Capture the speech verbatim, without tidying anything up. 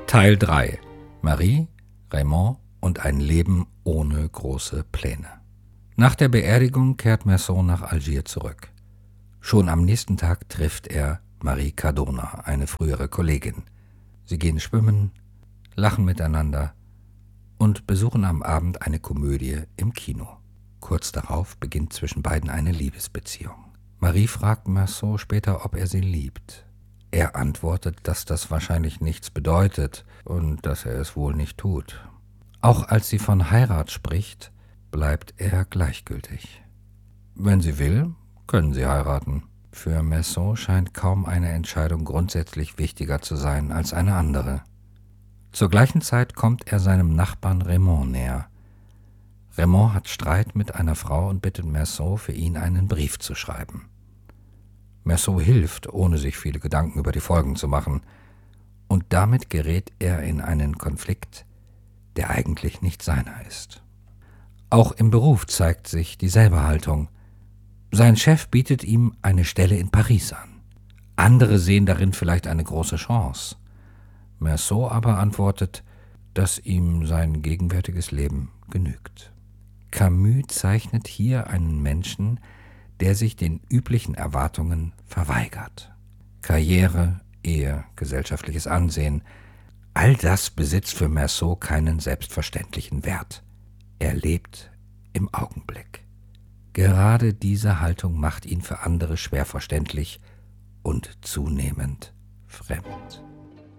Teil drei. Marie, Raymond und ein Leben ohne große Pläne. Nach der Beerdigung kehrt Mersault nach Algier zurück. Schon am nächsten Tag trifft er Marie Cardona, eine frühere Kollegin. Sie gehen schwimmen, lachen miteinander und besuchen am Abend eine Komödie im Kino. Kurz darauf beginnt zwischen beiden eine Liebesbeziehung. Marie fragt Mersault später, ob er sie liebt. Er antwortet, dass das wahrscheinlich nichts bedeutet und dass er es wohl nicht tut. Auch als sie von Heirat spricht, bleibt er gleichgültig. Wenn sie will, können sie heiraten. Für Mersault scheint kaum eine Entscheidung grundsätzlich wichtiger zu sein als eine andere. Zur gleichen Zeit kommt er seinem Nachbarn Raymond näher. Raymond hat Streit mit einer Frau und bittet Mersault, für ihn einen Brief zu schreiben. Mersault hilft, ohne sich viele Gedanken über die Folgen zu machen, und damit gerät er in einen Konflikt, der eigentlich nicht seiner ist. Auch im Beruf zeigt sich dieselbe Haltung. Sein Chef bietet ihm eine Stelle in Paris an. Andere sehen darin vielleicht eine große Chance. Mersault aber antwortet, dass ihm sein gegenwärtiges Leben genügt. Camus zeichnet hier einen Menschen, der sich den üblichen Erwartungen verweigert. Karriere, Ehe, gesellschaftliches Ansehen, all das besitzt für Mersault keinen selbstverständlichen Wert. Er lebt im Augenblick. Gerade diese Haltung macht ihn für andere schwer verständlich und zunehmend fremd.